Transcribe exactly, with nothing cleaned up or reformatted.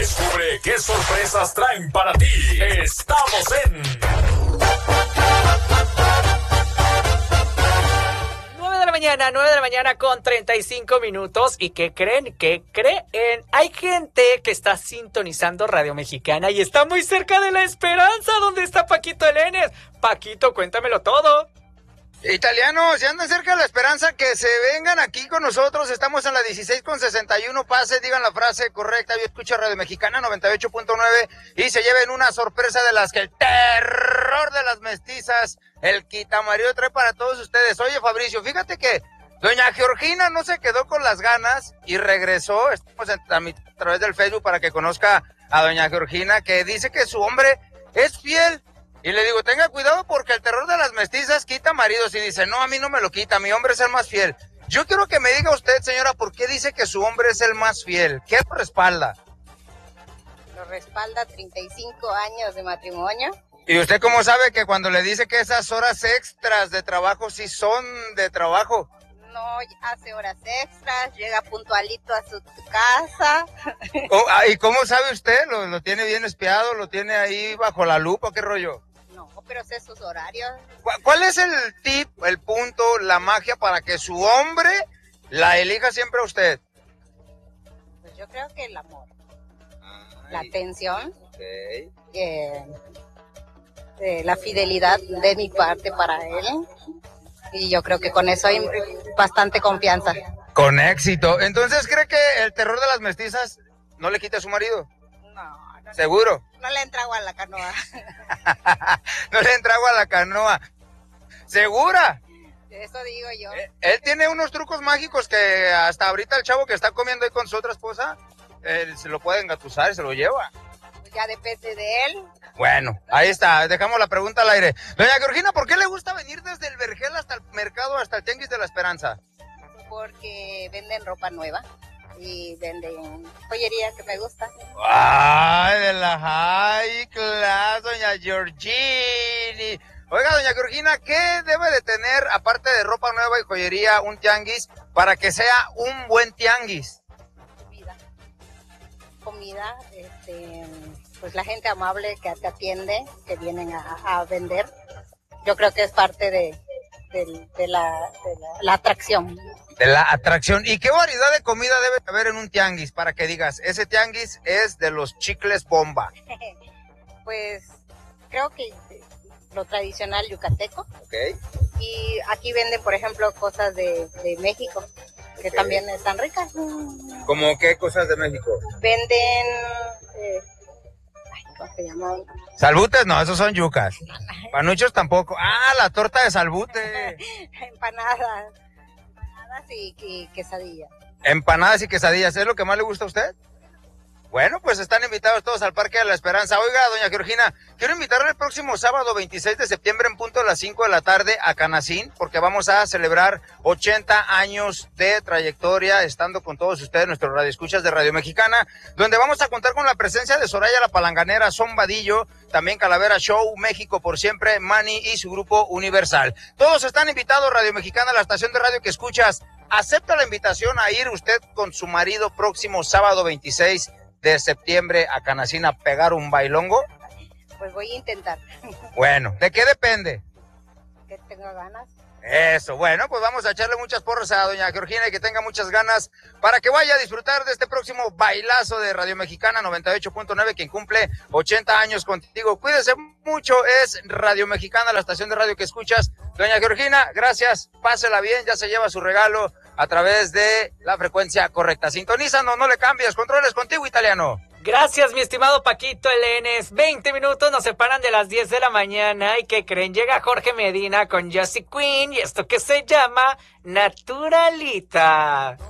Descubre qué sorpresas traen para ti. Estamos en... nueve de la mañana, nueve de la mañana con treinta y cinco minutos. ¿Y qué creen? ¿Qué creen? Hay gente que está sintonizando Radio Mexicana y está muy cerca de La Esperanza. ¿Dónde está Paquito Elenes? Paquito, cuéntamelo todo. Italianos, si andan cerca de La Esperanza, que se vengan aquí con nosotros. Estamos en la dieciséis con sesenta y uno. Pase, digan la frase correcta. Yo escucho Radio Mexicana noventa y ocho punto nueve y se lleven una sorpresa de las que el terror de las mestizas, el quitamarido, trae para todos ustedes. Oye, Fabricio, fíjate que doña Georgina no se quedó con las ganas y regresó. Estamos a, a, a través del Facebook para que conozca a doña Georgina, que dice que su hombre es fiel. Y le digo, tenga cuidado porque el terror de las mestizas quita maridos. Y dice, no, a mí no me lo quita, mi hombre es el más fiel. Yo quiero que me diga usted, señora, ¿por qué dice que su hombre es el más fiel? ¿Qué lo respalda? Lo respalda treinta y cinco años de matrimonio. ¿Y usted cómo sabe que cuando le dice que esas horas extras de trabajo sí son de trabajo? No, hace horas extras, llega puntualito a su casa. Oh, ¿y cómo sabe usted? ¿Lo, ¿Lo tiene bien espiado? ¿Lo tiene ahí bajo la lupa? ¿Qué rollo? No, pero sé sus horarios. ¿Cuál, cuál es el tip, el punto, la magia para que su hombre la elija siempre a usted? Pues yo creo que el amor, Ay, la atención, okay. eh, eh, la fidelidad de mi parte para él. Y yo creo que con eso hay bastante confianza. Con éxito. Entonces, ¿cree que el terror de las mestizas no le quita a su marido? No, no. ¿Seguro? No le entra agua a la canoa. No le entra agua a la canoa. ¿Segura? Eso digo yo. Eh, él tiene unos trucos mágicos que hasta ahorita el chavo que está comiendo ahí con su otra esposa, él se lo puede engatusar y se lo lleva. Ya depende de él. Bueno, ahí está, dejamos la pregunta al aire. Doña Georgina, ¿por qué le gusta venir desde el Vergel hasta el mercado, hasta el Tianguis de la Esperanza? Porque venden ropa nueva y venden joyería que me gusta. ¡Ay, de la high class, doña Georgini! Oiga, doña Georgina, ¿qué debe de tener, aparte de ropa nueva y joyería, un tianguis, para que sea un buen tianguis? Comida. Comida, este... pues la gente amable que te atiende, que vienen a, a vender, yo creo que es parte de, de, de, la, de la, la atracción. De la atracción. ¿Y qué variedad de comida debe haber en un tianguis para que digas, ese tianguis es de los chicles bomba? Pues creo que lo tradicional yucateco. Okay. Y aquí venden, por ejemplo, cosas de, de México, que okay. también están ricas. ¿Cómo qué cosas de México? Venden... Eh, ¿Cómo se llama? ¿Salbutes? No, esos son yucas. Panuchos tampoco. Ah, la torta de salbute. Empanadas. Empanadas y, y quesadillas. Empanadas y quesadillas. ¿Es lo que más le gusta a usted? Bueno, pues están invitados todos al Parque de la Esperanza. Oiga, doña Georgina, quiero invitarle el próximo sábado veintiséis de septiembre en punto a las cinco de la tarde a Canacín, porque vamos a celebrar ochenta años de trayectoria, estando con todos ustedes, nuestros radioescuchas de Radio Mexicana, donde vamos a contar con la presencia de Soraya la Palanganera, Son Vadillo, también Calavera Show, México por siempre, Manny y su grupo Universal. Todos están invitados, Radio Mexicana, la estación de radio que escuchas. ¿Acepta la invitación a ir usted con su marido próximo sábado veintiséis de septiembre a Canacín a pegar un bailongo? Pues voy a intentar. Bueno, ¿de qué depende? Que tenga ganas. Eso, bueno, pues vamos a echarle muchas porras a doña Georgina y que tenga muchas ganas para que vaya a disfrutar de este próximo bailazo de Radio Mexicana noventa y ocho punto nueve, quien cumple ochenta años contigo. Cuídese mucho, es Radio Mexicana, la estación de radio que escuchas. Doña Georgina, gracias, pásela bien, ya se lleva su regalo a través de la frecuencia correcta. Sintonízanos, no le cambies, controles contigo, italiano. Gracias, mi estimado Paquito Elenes. veinte minutos nos separan de las diez de la mañana. ¿Y qué creen? Llega Jorge Medina con Jessie Queen y esto que se llama Naturalita.